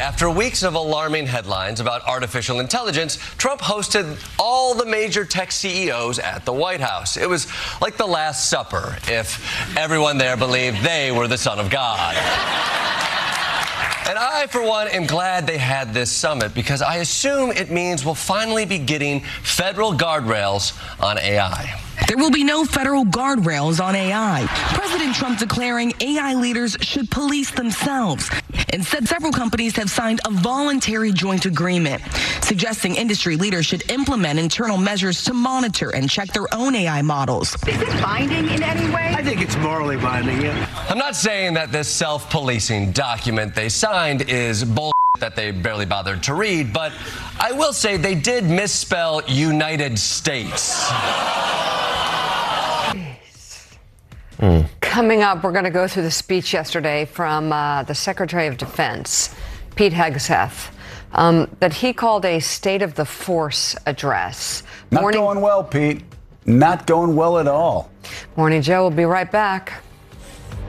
After weeks of alarming headlines about artificial intelligence, Trump hosted all the major tech CEOs at the White House. It was like the Last Supper, if everyone there believed they were the Son of God. And I, for one, am glad they had this summit because I assume it means we'll finally be getting federal guardrails on AI. There will be no federal guardrails on AI. President Trump declaring AI leaders should police themselves. Instead, several companies have signed a voluntary joint agreement, suggesting industry leaders should implement internal measures to monitor and check their own AI models. Is this binding in any way? I think it's morally binding, yeah. I'm not saying that this self-policing document they signed is bull that they barely bothered to read, but I will say they did misspell United States. Coming up, we're going to go through the speech yesterday from the Secretary of Defense, Pete Hegseth, that he called a State of the Force address. Not going well, Pete. Not going well at all. Morning Joe will be right back.